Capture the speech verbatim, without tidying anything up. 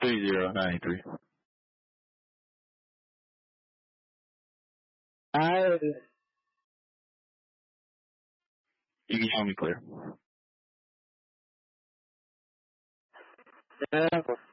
three zero nine three. I You can hear me clear. yeah,